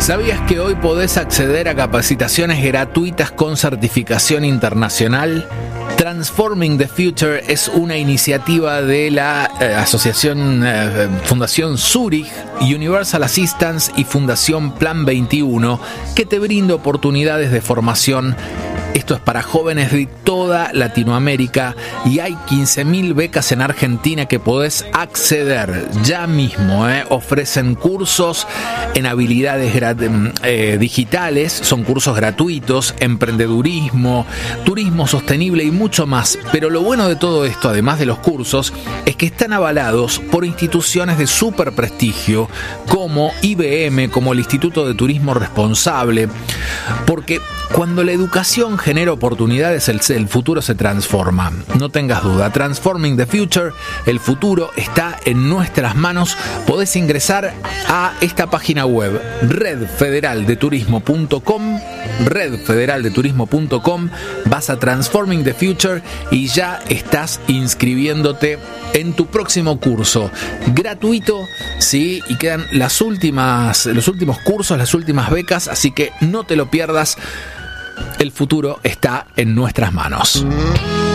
¿Sabías que hoy podés acceder a capacitaciones gratuitas con certificación internacional? Transforming the Future es una iniciativa de la asociación Fundación Zurich, Universal Assistance y Fundación Plan 21, que te brinda oportunidades de formación. Esto es para jóvenes de toda Latinoamérica y hay 15.000 becas en Argentina que podés acceder ya mismo. Ofrecen cursos en habilidades digitales, son cursos gratuitos, emprendedurismo, turismo sostenible y mucho más. Pero lo bueno de todo esto, además de los cursos, es que están avalados por instituciones de súper prestigio como IBM, como el Instituto de Turismo Responsable, porque cuando la educación genera oportunidades, el futuro se transforma. No tengas duda. Transforming the Future, el futuro está en nuestras manos. Podés ingresar a esta página web, redfederaldeturismo.com. redfederaldeturismo.com. Vas a Transforming the Future y ya estás inscribiéndote en tu próximo curso gratuito, ¿sí? Y quedan los últimos cursos, las últimas becas, así que no te lo pierdas. El futuro está en nuestras manos.